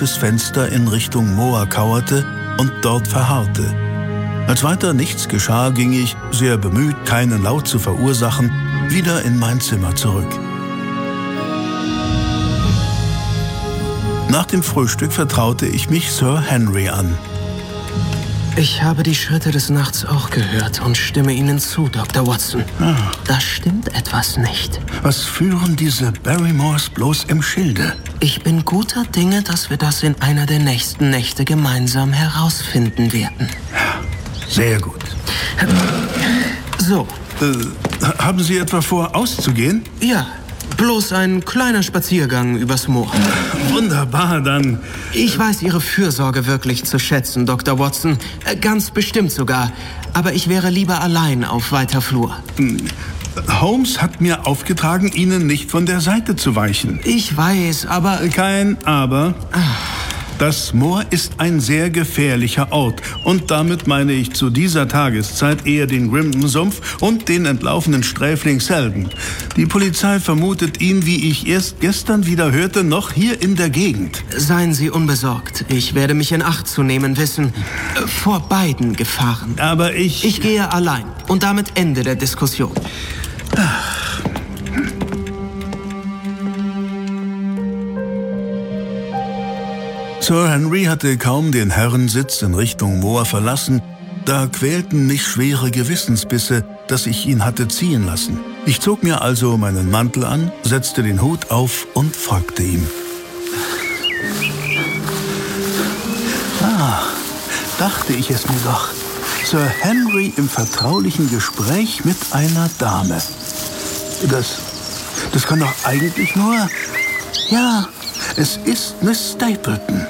unterirdisches Fenster in Richtung Moor kauerte und dort verharrte. Als weiter nichts geschah, ging ich, sehr bemüht, keinen Laut zu verursachen, wieder in mein Zimmer zurück. Nach dem Frühstück vertraute ich mich Sir Henry an. Ich habe die Schritte des Nachts auch gehört und stimme Ihnen zu, Dr. Watson. Da stimmt etwas nicht. Was führen diese Barrymores bloß im Schilde? Ich bin guter Dinge, dass wir das in einer der nächsten Nächte gemeinsam herausfinden werden. Sehr gut. So. Haben Sie etwa vor, auszugehen? Ja, bloß ein kleiner Spaziergang übers Moor. Wunderbar, dann. Ich weiß Ihre Fürsorge wirklich zu schätzen, Dr. Watson. Ganz bestimmt sogar. Aber ich wäre lieber allein auf weiter Flur. Holmes hat mir aufgetragen, Ihnen nicht von der Seite zu weichen. Ich weiß, aber... Kein Aber. Das Moor ist ein sehr gefährlicher Ort. Und damit meine ich zu dieser Tageszeit eher den Grimpen-Sumpf und den entlaufenen Sträfling Selden. Die Polizei vermutet ihn, wie ich erst gestern wieder hörte, noch hier in der Gegend. Seien Sie unbesorgt. Ich werde mich in Acht zu nehmen wissen. Vor beiden Gefahren. Aber ich gehe allein. Und damit Ende der Diskussion. Sir Henry hatte kaum den Herrensitz in Richtung Moor verlassen, da quälten mich schwere Gewissensbisse, dass ich ihn hatte ziehen lassen. Ich zog mir also meinen Mantel an, setzte den Hut auf und folgte ihm. Dachte ich es mir doch. Sir Henry im vertraulichen Gespräch mit einer Dame. Das kann doch eigentlich nur... Ja, es ist Miss Stapleton.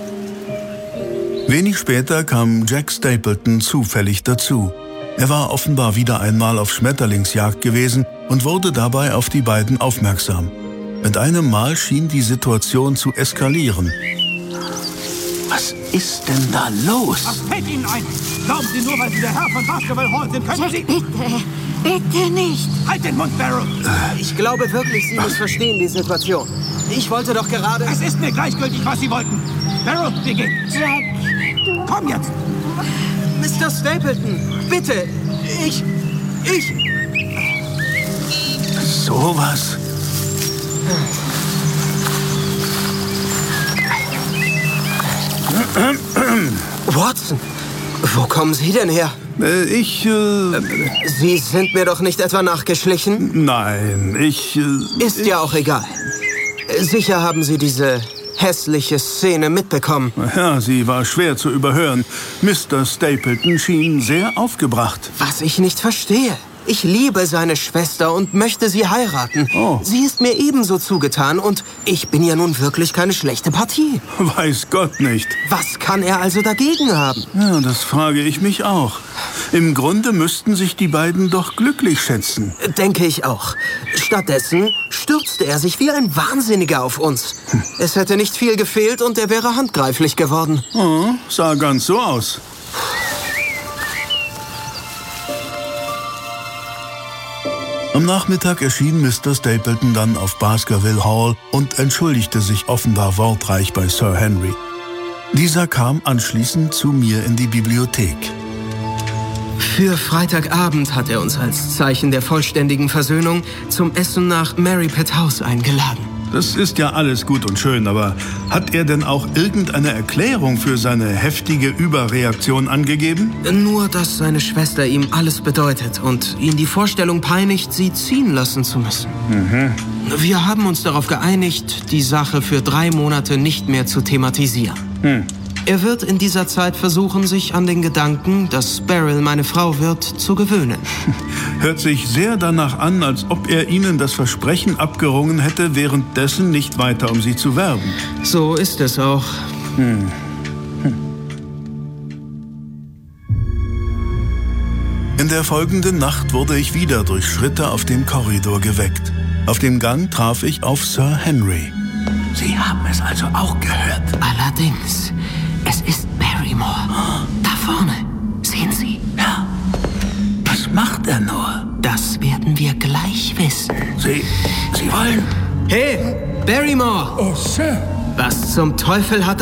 Wenig später kam Jack Stapleton zufällig dazu. Er war offenbar wieder einmal auf Schmetterlingsjagd gewesen und wurde dabei auf die beiden aufmerksam. Mit einem Mal schien die Situation zu eskalieren. Was ist denn da los? Was fällt Ihnen ein? Glauben Sie nur, weil Sie der Herr von Baskerville Hall sind, können Sie... Bitte nicht. Halt den Mund, Barrow! Ich glaube wirklich, Sie missverstehen die Situation. Ich wollte doch gerade... Es ist mir gleichgültig, was Sie wollten. Barrow, wir gehen. Jack, Komm jetzt! Mr. Stapleton, bitte! Ich... Sowas? Watson, wo kommen Sie denn her? Sie sind mir doch nicht etwa nachgeschlichen? Nein, Ist ja auch egal. Sicher haben Sie diese hässliche Szene mitbekommen. Ja, sie war schwer zu überhören. Mr. Stapleton schien sehr aufgebracht. Was ich nicht verstehe. Ich liebe seine Schwester und möchte sie heiraten. Oh. Sie ist mir ebenso zugetan und ich bin ja nun wirklich keine schlechte Partie. Weiß Gott nicht. Was kann er also dagegen haben? Ja, das frage ich mich auch. Im Grunde müssten sich die beiden doch glücklich schätzen. Denke ich auch. Stattdessen stürzte er sich wie ein Wahnsinniger auf uns. Es hätte nicht viel gefehlt und er wäre handgreiflich geworden. Oh, sah ganz so aus. Am Nachmittag erschien Mr. Stapleton dann auf Baskerville Hall und entschuldigte sich offenbar wortreich bei Sir Henry. Dieser kam anschließend zu mir in die Bibliothek. Für Freitagabend hat er uns als Zeichen der vollständigen Versöhnung zum Essen nach Merripit House eingeladen. Das ist ja alles gut und schön, aber hat er denn auch irgendeine Erklärung für seine heftige Überreaktion angegeben? Nur, dass seine Schwester ihm alles bedeutet und ihn die Vorstellung peinigt, sie ziehen lassen zu müssen. Wir haben uns darauf geeinigt, die Sache für 3 Monate nicht mehr zu thematisieren. Er wird in dieser Zeit versuchen, sich an den Gedanken, dass Beryl meine Frau wird, zu gewöhnen. Hört sich sehr danach an, als ob er Ihnen das Versprechen abgerungen hätte, währenddessen nicht weiter um Sie zu werben. So ist es auch. In der folgenden Nacht wurde ich wieder durch Schritte auf dem Korridor geweckt. Auf dem Gang traf ich auf Sir Henry. Sie haben es also auch gehört. Allerdings, es ist Barrymore. Da vorne. Sehen Sie? Ja. Was macht er nur? Das werden wir gleich wissen. Sie wollen... Hey, Barrymore! Oh, Sir. Was zum Teufel hat